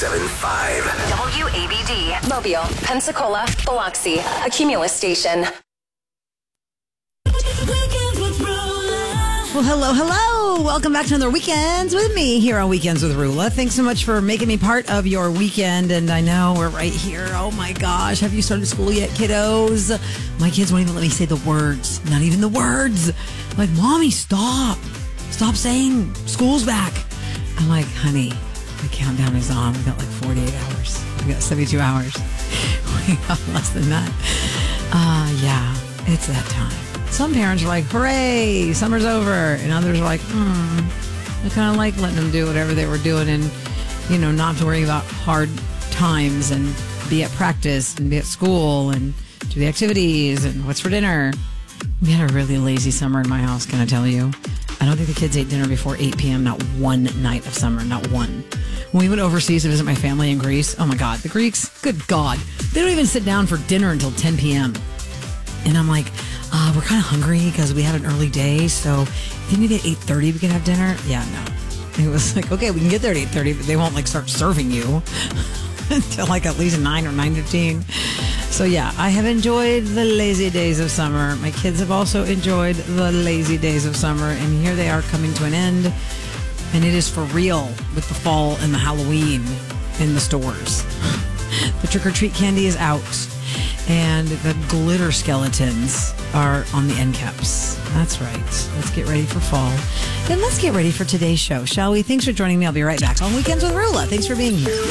107.5. WABD, Mobile, Pensacola, Biloxi, a Cumulus station. Well, hello. Welcome back to another Weekends with me here on Weekends with Rula. Thanks so much for making me part of your weekend. And I know we're right here. Oh my gosh. Have you started school yet, kiddos? My kids won't even let me say the words. Not even the words. Like, Mommy, stop. Stop saying school's back. I'm like, honey, the countdown is on. We got like 48 hours. We got 72 hours. We got less than that. Yeah, it's that time. Some parents are like, hooray, summer's over. And others are like, I kind of like letting them do whatever they were doing and, not to worry about hard times and be at practice and be at school and do the activities and what's for dinner. We had a really lazy summer in my house, can I tell you? I don't think the kids ate dinner before 8 p.m., not one night of summer, not one. When we went overseas to visit my family in Greece, oh my God, the Greeks, good God, they don't even sit down for dinner until 10 p.m. And I'm like, we're kind of hungry because we had an early day, so if you need at 8:30, we can have dinner. Yeah, no. It was like, okay, we can get there at 8:30, but they won't start serving you until at least 9 or 9:15. So yeah, I have enjoyed the lazy days of summer. My kids have also enjoyed the lazy days of summer, and here they are coming to an end. And it is for real with the fall and the Halloween in the stores. The trick-or-treat candy is out. And the glitter skeletons are on the end caps. That's right. Let's get ready for fall. And let's get ready for today's show, shall we? Thanks for joining me. I'll be right back on Weekends with Rula. Thanks for being here.